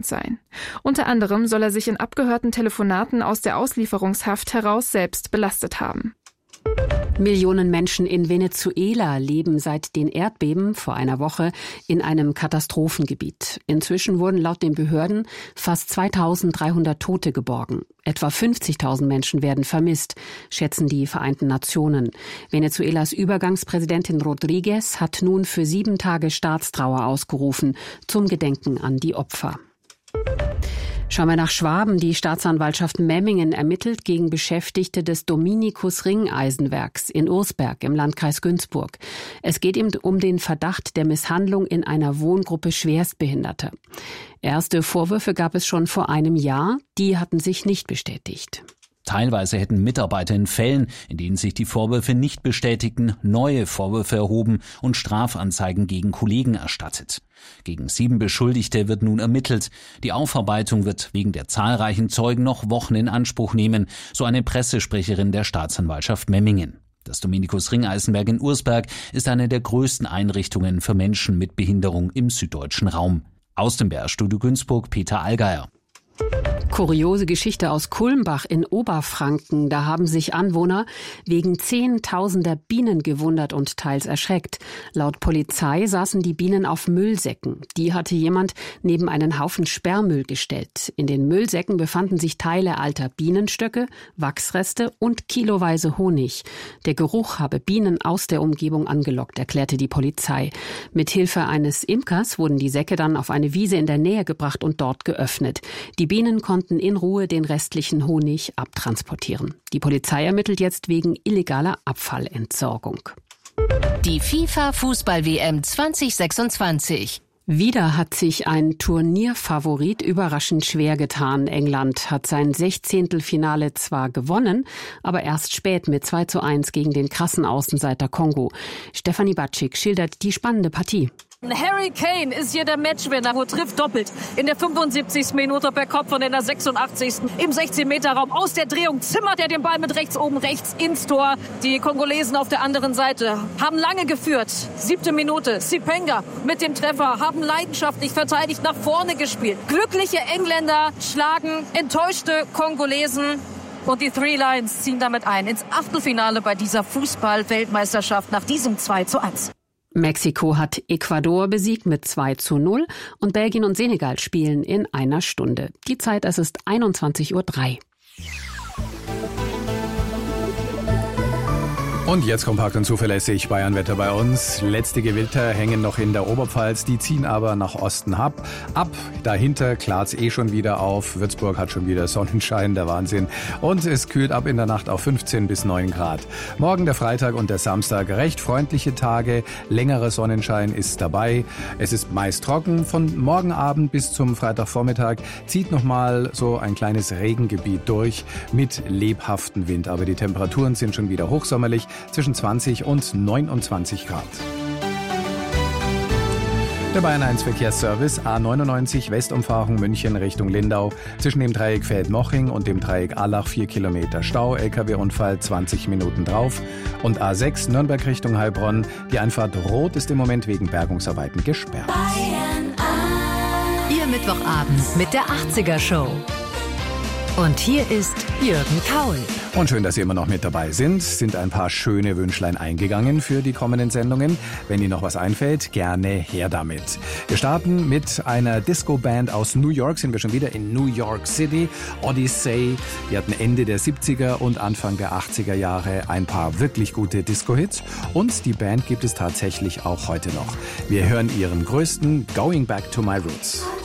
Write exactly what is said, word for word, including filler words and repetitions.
anstrengend sein. Unter anderem soll er sich in abgehörten Telefonaten aus der Auslieferungshaft heraus selbst belastet haben. Millionen Menschen in Venezuela leben seit den Erdbeben vor einer Woche in einem Katastrophengebiet. Inzwischen wurden laut den Behörden fast zweitausenddreihundert Tote geborgen. Etwa fünfzigtausend Menschen werden vermisst, schätzen die Vereinten Nationen. Venezuelas Übergangspräsidentin Rodríguez hat nun für sieben Tage Staatstrauer ausgerufen, zum Gedenken an die Opfer. Schauen wir nach Schwaben. Die Staatsanwaltschaft Memmingen ermittelt gegen Beschäftigte des Dominikus-Ringeisenwerks in Ursberg im Landkreis Günzburg. Es geht ihm um den Verdacht der Misshandlung in einer Wohngruppe Schwerstbehinderter. Erste Vorwürfe gab es schon vor einem Jahr. Die hatten sich nicht bestätigt. Teilweise hätten Mitarbeiter in Fällen, in denen sich die Vorwürfe nicht bestätigten, neue Vorwürfe erhoben und Strafanzeigen gegen Kollegen erstattet. Gegen sieben Beschuldigte wird nun ermittelt. Die Aufarbeitung wird wegen der zahlreichen Zeugen noch Wochen in Anspruch nehmen, so eine Pressesprecherin der Staatsanwaltschaft Memmingen. Das Dominikus-Ringeisenwerk in Ursberg ist eine der größten Einrichtungen für Menschen mit Behinderung im süddeutschen Raum. Aus dem B R-Studio Günzburg, Peter Allgeier. Kuriose Geschichte aus Kulmbach in Oberfranken. Da haben sich Anwohner wegen zehntausender Bienen gewundert und teils erschreckt. Laut Polizei saßen die Bienen auf Müllsäcken. Die hatte jemand neben einen Haufen Sperrmüll gestellt. In den Müllsäcken befanden sich Teile alter Bienenstöcke, Wachsreste und kiloweise Honig. Der Geruch habe Bienen aus der Umgebung angelockt, erklärte die Polizei. Mithilfe eines Imkers wurden die Säcke dann auf eine Wiese in der Nähe gebracht und dort geöffnet. Die Bienen konnten in Ruhe den restlichen Honig abtransportieren. Die Polizei ermittelt jetzt wegen illegaler Abfallentsorgung. Die FIFA-Fußball-W M zwanzig sechsundzwanzig. Wieder hat sich ein Turnierfavorit überraschend schwer getan. England hat sein Sechzehntelfinale zwar gewonnen, aber erst spät mit zwei zu eins gegen den krassen Außenseiter Kongo. Stefanie Batschik schildert die spannende Partie. Harry Kane ist hier der Matchwinner und trifft doppelt. In der fünfundsiebzigsten Minute per Kopf und in der sechsundachtzigsten im sechzehn-Meter-Raum. Aus der Drehung zimmert er den Ball mit rechts oben, rechts ins Tor. Die Kongolesen auf der anderen Seite haben lange geführt. Siebte Minute, Sipenga mit dem Treffer, haben leidenschaftlich verteidigt, nach vorne gespielt. Glückliche Engländer schlagen enttäuschte Kongolesen. Und die Three Lions ziehen damit ein ins Achtelfinale bei dieser Fußball-Weltmeisterschaft nach diesem zwei zu eins. Mexiko hat Ecuador besiegt mit zwei zu null und Belgien und Senegal spielen in einer Stunde. Die Zeit, es ist einundzwanzig Uhr drei. Und jetzt kompakt und zuverlässig Bayernwetter bei uns. Letzte Gewitter hängen noch in der Oberpfalz, die ziehen aber nach Osten ab. Ab, dahinter klart's eh schon wieder auf. Würzburg hat schon wieder Sonnenschein, der Wahnsinn. Und es kühlt ab in der Nacht auf fünfzehn bis neun Grad. Morgen der Freitag und der Samstag recht freundliche Tage. Längerer Sonnenschein ist dabei. Es ist meist trocken. Von morgen Abend bis zum Freitagvormittag zieht nochmal so ein kleines Regengebiet durch mit lebhaftem Wind. Aber die Temperaturen sind schon wieder hochsommerlich. Zwischen zwanzig und neunundzwanzig Grad. Der Bayern eins Verkehrsservice A neunundneunzig Westumfahrung München Richtung Lindau. Zwischen dem Dreieck Feldmoching und dem Dreieck Allach vier Kilometer Stau, L K W-Unfall zwanzig Minuten drauf. Und A sechs Nürnberg Richtung Heilbronn. Die Einfahrt Rot ist im Moment wegen Bergungsarbeiten gesperrt. Bayern eins. Ihr Mittwochabend mit der achtziger Show. Und hier ist Jürgen Kaul. Und schön, dass Sie immer noch mit dabei sind. Sind ein paar schöne Wünschlein eingegangen für die kommenden Sendungen. Wenn Ihnen noch was einfällt, gerne her damit. Wir starten mit einer Disco-Band aus New York. Sind wir schon wieder in New York City. Odyssey. Die hatten Ende der siebziger und Anfang der achtziger Jahre ein paar wirklich gute Disco-Hits. Und die Band gibt es tatsächlich auch heute noch. Wir hören ihren größten Going Back to My Roots.